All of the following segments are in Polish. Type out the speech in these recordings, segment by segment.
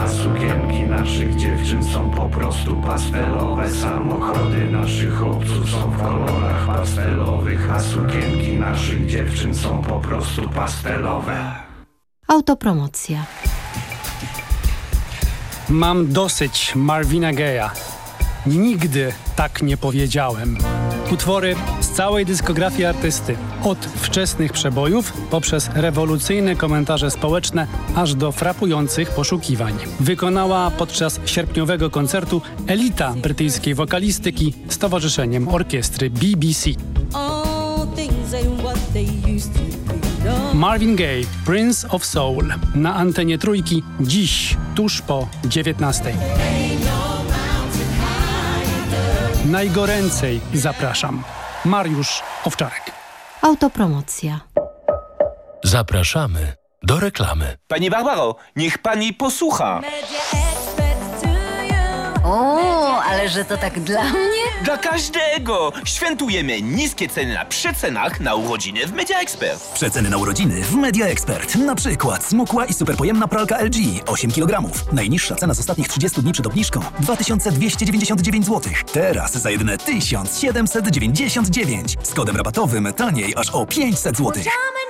a sukienki naszych dziewczyn są po prostu pastelowe. Samochody naszych chłopców są w kolorach pastelowych, a sukienki naszych dziewczyn są po prostu pastelowe. Autopromocja. Mam dosyć Marvina Gaye'a. Nigdy tak nie powiedziałem. Utwory z całej dyskografii artysty. Od wczesnych przebojów, poprzez rewolucyjne komentarze społeczne, aż do frapujących poszukiwań. Wykonała podczas sierpniowego koncertu elita brytyjskiej wokalistyki z towarzyszeniem orkiestry BBC. Marvin Gaye, Prince of Soul. Na antenie Trójki dziś, tuż po 19:00. Najgoręcej zapraszam. Mariusz Owczarek. Autopromocja. Zapraszamy do reklamy. Pani Barbaro, niech pani posłucha. O, ale że to tak dla mnie? Dla każdego! Świętujemy niskie ceny na przecenach na urodziny w Media Expert. Przeceny na urodziny w Media Expert. Na przykład smukła i superpojemna pralka LG 8 kg. Najniższa cena z ostatnich 30 dni przed obniżką 2299 zł. Teraz za jedyne 1799. Z kodem rabatowym taniej aż o 500 zł.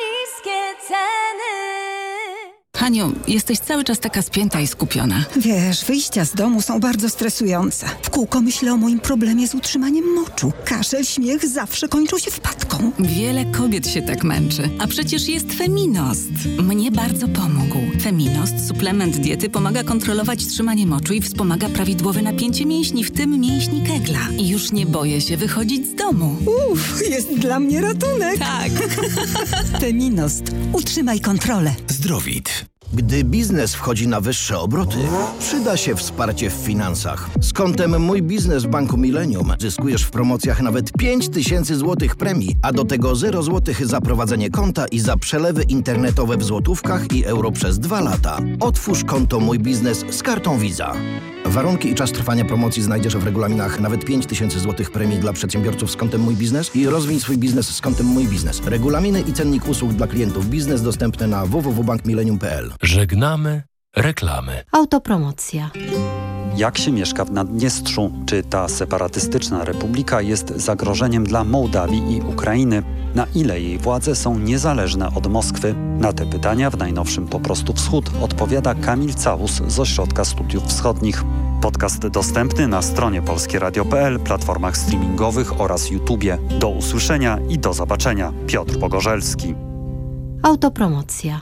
Haniu, jesteś cały czas taka spięta i skupiona. Wiesz, wyjścia z domu są bardzo stresujące. W kółko myślę o moim problemie z utrzymaniem moczu. Kaszel, śmiech zawsze kończą się wpadką. Wiele kobiet się tak męczy. A przecież jest Feminost. Mnie bardzo pomógł. Feminost, suplement diety, pomaga kontrolować trzymanie moczu i wspomaga prawidłowe napięcie mięśni, w tym mięśni Kegla. I już nie boję się wychodzić z domu. Jest dla mnie ratunek. Tak. Feminost. Utrzymaj kontrolę. Zdrowit. Gdy biznes wchodzi na wyższe obroty, przyda się wsparcie w finansach. Z kontem Mój Biznes w Banku Millennium zyskujesz w promocjach nawet 5000 zł premii, a do tego 0 zł za prowadzenie konta i za przelewy internetowe w złotówkach i euro przez 2 lata. Otwórz konto Mój Biznes z kartą Visa. Warunki i czas trwania promocji znajdziesz w regulaminach. Nawet 5000 zł premii dla przedsiębiorców z kontem Mój Biznes i rozwij swój biznes z kontem Mój Biznes. Regulaminy i cennik usług dla klientów biznes dostępne na www.bankmillennium.pl. Żegnamy reklamy. Autopromocja. Jak się mieszka w Naddniestrzu? Czy ta separatystyczna republika jest zagrożeniem dla Mołdawii i Ukrainy? Na ile jej władze są niezależne od Moskwy? Na te pytania w najnowszym Po prostu Wschód odpowiada Kamil Całus z Ośrodka Studiów Wschodnich. Podcast dostępny na stronie polskieradio.pl, platformach streamingowych oraz YouTubie. Do usłyszenia i do zobaczenia. Piotr Pogorzelski. Autopromocja.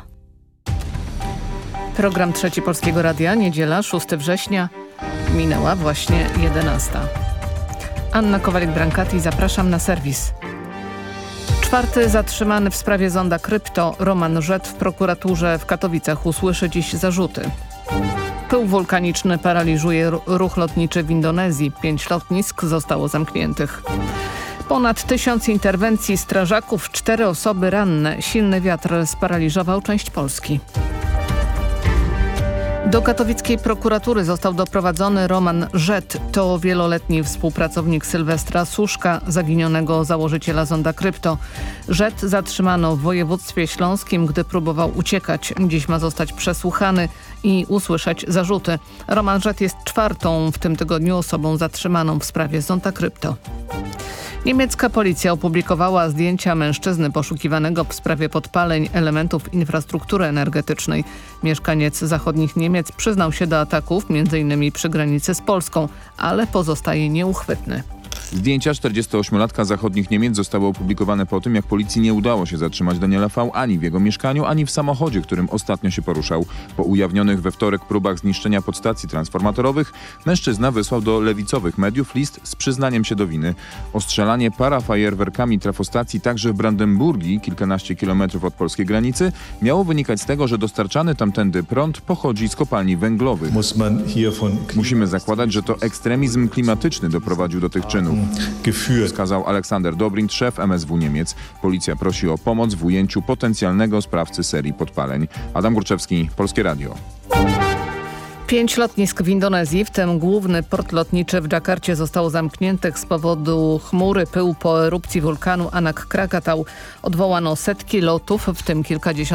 Program Trzeci Polskiego Radia, niedziela, 6 września, minęła właśnie 11. Anna Kowalik-Brankati, zapraszam na serwis. 4. zatrzymany w sprawie zonda krypto Roman Żet w prokuraturze w Katowicach usłyszy dziś zarzuty. Pył wulkaniczny paraliżuje ruch lotniczy w Indonezji. 5 lotnisk zostało zamkniętych. Ponad 1000 interwencji strażaków, 4 osoby ranne. Silny wiatr sparaliżował część Polski. Do katowickiej prokuratury został doprowadzony Roman Żet. To wieloletni współpracownik Sylwestra Suszka, zaginionego założyciela zonda krypto. Żet zatrzymano w województwie śląskim, gdy próbował uciekać. Dziś ma zostać przesłuchany i usłyszeć zarzuty. Roman Żet jest 4. w tym tygodniu osobą zatrzymaną w sprawie zonda krypto. Niemiecka policja opublikowała zdjęcia mężczyzny poszukiwanego w sprawie podpaleń elementów infrastruktury energetycznej. Mieszkaniec zachodnich Niemiec przyznał się do ataków, m.in. przy granicy z Polską, ale pozostaje nieuchwytny. Zdjęcia 48-latka zachodnich Niemiec zostały opublikowane po tym, jak policji nie udało się zatrzymać Daniela V. ani w jego mieszkaniu, ani w samochodzie, którym ostatnio się poruszał. Po ujawnionych we wtorek próbach zniszczenia podstacji transformatorowych mężczyzna wysłał do lewicowych mediów list z przyznaniem się do winy. Ostrzelanie parafajerwerkami trafostacji także w Brandenburgii, kilkanaście kilometrów od polskiej granicy, miało wynikać z tego, że dostarczany tamtędy prąd pochodzi z kopalni węglowych. Musimy zakładać, że to ekstremizm klimatyczny doprowadził do tych czynów, wskazał Aleksander Dobrindt, szef MSW Niemiec. Policja prosi o pomoc w ujęciu potencjalnego sprawcy serii podpaleń. Adam Górczewski, Polskie Radio. 5 lotnisk w Indonezji, w tym główny port lotniczy w Dżakarcie, zostało zamkniętych z powodu chmury pyłu po erupcji wulkanu Anak Krakatau. Odwołano setki lotów, w tym kilkadziesiąt